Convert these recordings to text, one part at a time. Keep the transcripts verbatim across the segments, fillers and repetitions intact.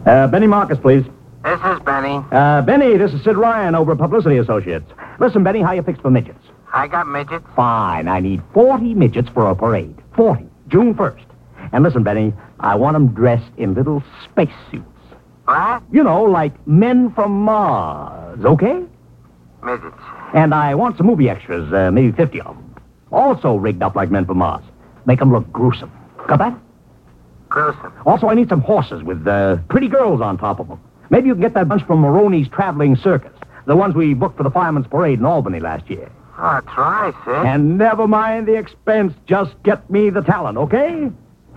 Uh, Benny Marcus, please. This is Benny. Uh, Benny, this is Sid Ryan over at Publicity Associates. Listen, Benny, how you fixed for midgets? I got midgets. Fine. I need forty midgets for a parade. forty. June first. And listen, Benny, I want them dressed in little spacesuits. What? You know, like men from Mars, okay? Midgets. And I want some movie extras, uh, maybe fifty of them. Also rigged up like men from Mars. Make them look gruesome. Got that? Gruesome. Also, I need some horses with uh, pretty girls on top of them. Maybe you can get that bunch from Maroney's Traveling Circus. The ones we booked for the Fireman's Parade in Albany last year. Oh, try, Sid. And never mind the expense. Just get me the talent, okay?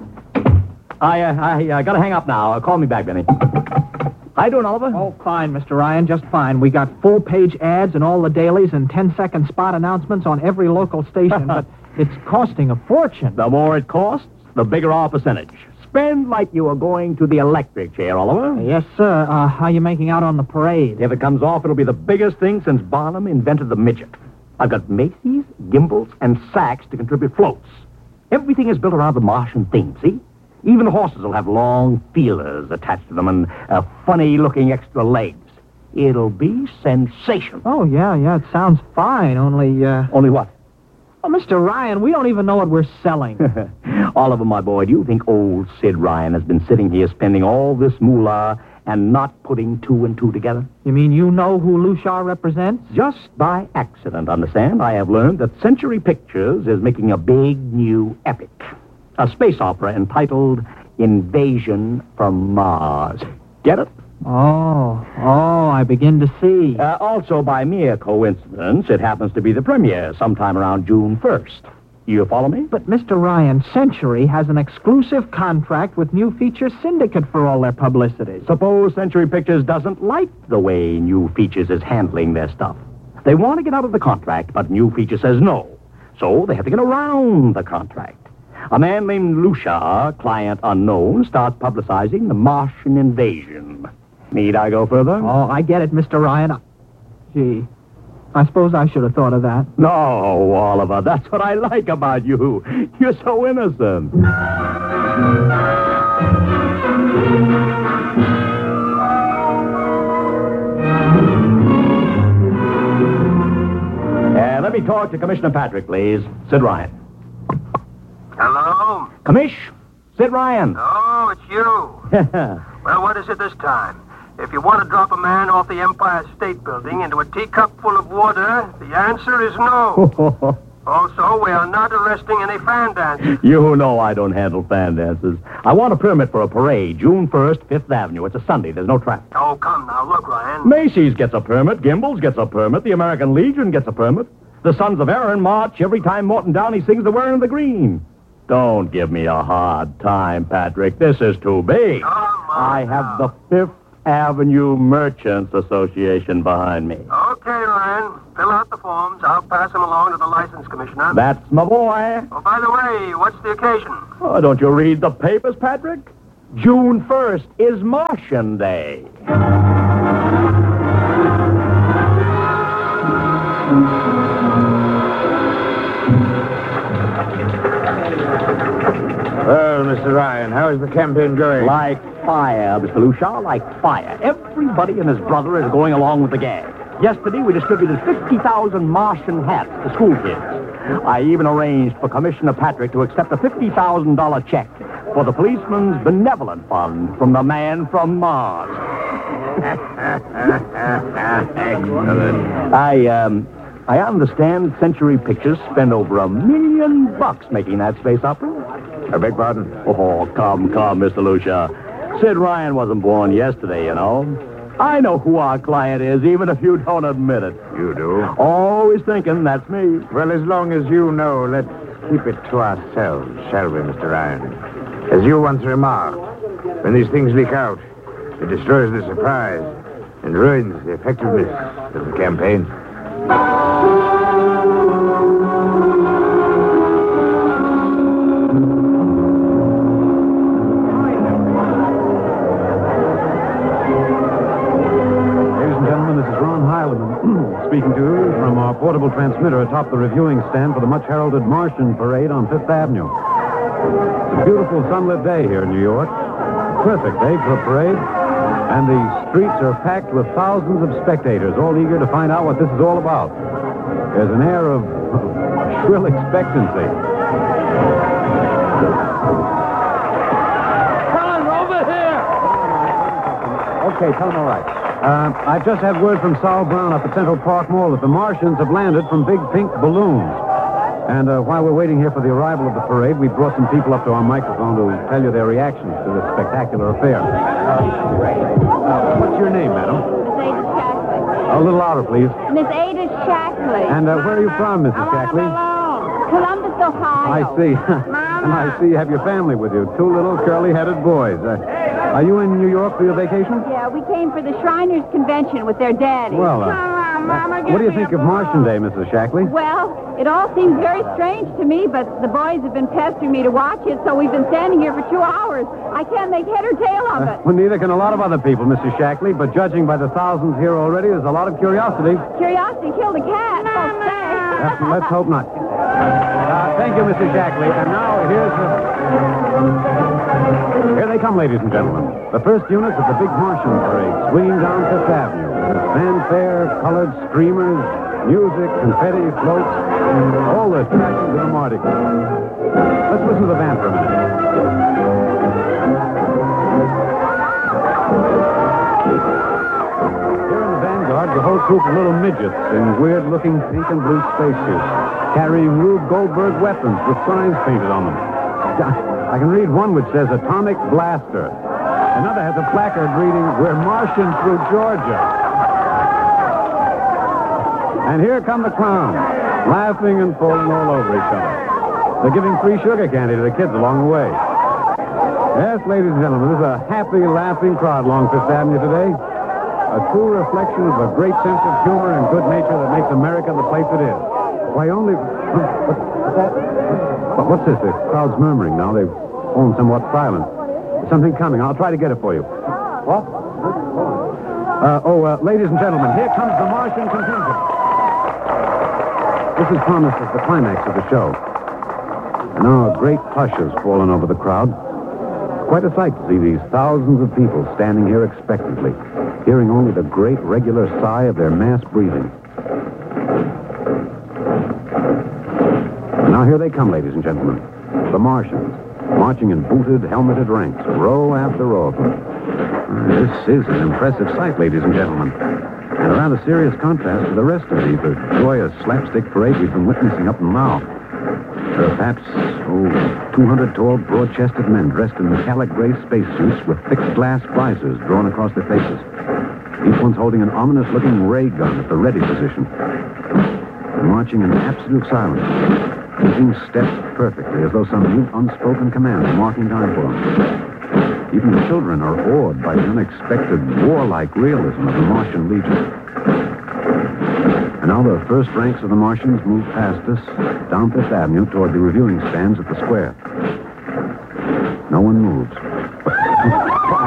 I, uh, I uh, gotta hang up now. Uh, call me back, Benny. How you doing, Oliver? Oh, fine, Mister Ryan, just fine. We got full-page ads in all the dailies and ten-second spot announcements on every local station, but it's costing a fortune. The more it costs, the bigger our percentage. Spend like you are going to the electric chair, Oliver. Yes, sir. Uh, how you making out on the parade? If it comes off, it'll be the biggest thing since Barnum invented the midget. I've got Macy's, gimbals, and Saks to contribute floats. Everything is built around the Martian theme, see? Even the horses will have long feelers attached to them and uh, funny-looking extra legs. It'll be sensational. Oh, yeah, yeah, it sounds fine, only, uh... Only what? Oh, Mister Ryan, we don't even know what we're selling. Oliver, my boy, do you think old Sid Ryan has been sitting here spending all this moolah and not putting two and two together? You mean you know who Lushar represents? Just by accident, understand, I have learned that Century Pictures is making a big new epic. A space opera entitled Invasion from Mars. Get it? Oh, oh, I begin to see. Uh, also, by mere coincidence, it happens to be the premiere sometime around June first. You follow me? But, Mister Ryan, Century has an exclusive contract with New Feature Syndicate for all their publicity. Suppose Century Pictures doesn't like the way New Features is handling their stuff. They want to get out of the contract, but New Feature says no. So they have to get around the contract. A man named Lushar, client unknown, starts publicizing the Martian invasion. Need I go further? Oh, I get it, Mister Ryan. Gee, I suppose I should have thought of that. No, Oliver, that's what I like about you. You're so innocent. And let me talk to Commissioner Patrick, please. Sid Ryan. Hello? Commish, Sid Ryan. Oh, it's you. Well, what is it this time? If you want to drop a man off the Empire State Building into a teacup full of water, the answer is no. Also, we are not arresting any fan dancers. You know I don't handle fan dances. I want a permit for a parade, June first, Fifth Avenue. It's a Sunday. There's no traffic. Oh, come now. Look, Ryan. Macy's gets a permit. Gimbals gets a permit. The American Legion gets a permit. The Sons of Erin march every time Morton Downey sings the Wearing the Green. Don't give me a hard time, Patrick. This is too big. Come on I have now. the Fifth Avenue Merchants Association behind me. Okay, Ryan. Fill out the forms. I'll pass them along to the license commissioner. That's my boy. Oh, by the way, what's the occasion? Oh, don't you read the papers, Patrick? June first is Martian Day. Well, Mister Ryan, how is the campaign going? Like fire, Mister Lushar, like fire. Everybody and his brother is going along with the gag. Yesterday, we distributed fifty thousand Martian hats to school kids. I even arranged for Commissioner Patrick to accept a fifty thousand dollars check for the Policeman's Benevolent Fund from the man from Mars. Excellent. I, um, I understand Century Pictures spent over a million bucks making that space opera. I beg pardon? Oh, come, come, Mister Lucia. Sid Ryan wasn't born yesterday, you know. I know who our client is, even if you don't admit it. You do? Always thinking that's me. Well, as long as you know, let's keep it to ourselves, shall we, Mister Ryan? As you once remarked, when these things leak out, it destroys the surprise and ruins the effectiveness of the campaign. Speaking to you from our portable transmitter atop the reviewing stand for the much-heralded Martian Parade on Fifth Avenue. It's a beautiful sunlit day here in New York. Perfect day for a parade. And the streets are packed with thousands of spectators, all eager to find out what this is all about. There's an air of shrill expectancy. Okay, tell him all right. Uh, I've just had word from Sol Brown up at Central Park Mall that the Martians have landed from big pink balloons. And uh, while we're waiting here for the arrival of the parade, we brought some people up to our microphone to tell you their reactions to this spectacular affair. Uh, what's your name, madam? Miss Ada Shackley. A little louder, please. Miss Ada Shackley. And uh, where are you from, Missus Shackley? Columbus, Ohio. I see. And I see you have your family with you. Two little curly-headed boys. Uh, are you in New York for your vacation? Yeah, we came for the Shriners Convention with their daddy. Well, uh, Come on, Mama, what do you think of Martian Day, Missus Shackley? Well, it all seems very strange to me, but the boys have been pestering me to watch it, so we've been standing here for two hours. I can't make head or tail of it. Uh, well, neither can a lot of other people, Missus Shackley, but judging by the thousands here already, there's a lot of curiosity. Curiosity killed a cat, folks say. Uh, let's hope not. Uh, thank you, Missus Shackley. And now here's the... Here they come, ladies and gentlemen. The first units of the big Martian parade swinging down Fifth Avenue. With fanfare, colored streamers, music, confetti, floats, all the attractions of the Mardi Gras. Let's listen to the band for a minute. Here in the vanguard, the whole troop of little midgets in weird-looking pink and blue spacesuits, carrying Rube Goldberg weapons with signs painted on them. I can read one which says Atomic Blaster. Another has a placard reading, We're Martian through Georgia. And here come the clowns, laughing and falling all over each other. They're giving free sugar candy to the kids along the way. Yes, ladies and gentlemen, this is a happy, laughing crowd along Fifth Avenue today. A true reflection of a great sense of humor and good nature that makes America the place it is. Why, only... What's that? What's this? The crowd's murmuring now. They've fallen somewhat silent. There's something coming. I'll try to get it for you. What? Uh, oh, uh, ladies and gentlemen, here comes the Martian contingent. This is promised as the climax of the show. And now a great hush has fallen over the crowd. It's quite a sight to see these thousands of people standing here expectantly, hearing only the great regular sigh of their mass breathing. And now here they come, ladies and gentlemen. The Martians, marching in booted, helmeted ranks, row after row of them. This is an impressive sight, ladies and gentlemen. And a rather serious contrast to the rest of the, the joyous slapstick parade we've been witnessing up until now. There are perhaps, oh, two hundred tall, broad-chested men dressed in metallic gray spacesuits with thick glass visors drawn across their faces. Each one's holding an ominous-looking ray gun at the ready position. And marching in absolute silence, keeping steps perfectly as though some mute, unspoken command is marking time for them. Even the children are awed by the unexpected warlike realism of the Martian Legion. And now the first ranks of the Martians move past us down Fifth Avenue toward the reviewing stands at the square. No one moves.